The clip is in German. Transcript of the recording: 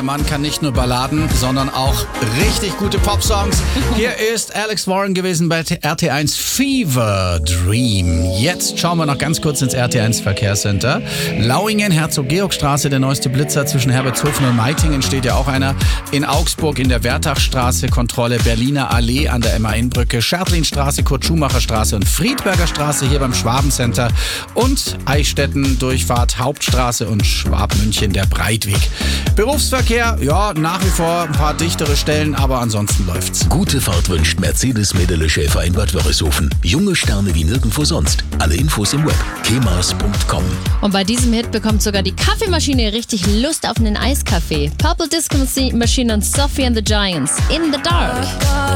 Man kann nicht nur Balladen, sondern auch richtig gute Popsongs. Hier ist Alex Warren gewesen bei RT1 Fever Dream. Jetzt schauen wir noch ganz kurz ins RT1 Verkehrscenter. Lauingen, Herzog-Georg-Straße, der neueste Blitzer zwischen Herbertshofen und Meitingen steht ja auch einer. In Augsburg in der Wertachstraße Kontrolle, Berliner Allee an der Emma-Innbrücke, Schertlinstraße, Kurt-Schumacher-Straße und Friedberger Straße hier beim Schwabencenter und Eichstätten, Durchfahrt Hauptstraße und Schwabmünchen, der Breitweg. Berufsverkehr, ja, nach wie vor ein paar dichtere Stellen, aber ansonsten läuft's. Gute Fahrt wünscht Mercedes-Mädele Schäfer in Bad Wörishofen. Junge Sterne wie nirgendwo sonst. Alle Infos im Web. kemas.com. Und bei diesem Hit bekommt sogar die Kaffeemaschine richtig Lust auf einen Eiskaffee. Purple Disco Machine und Sophie and the Giants. In the Dark.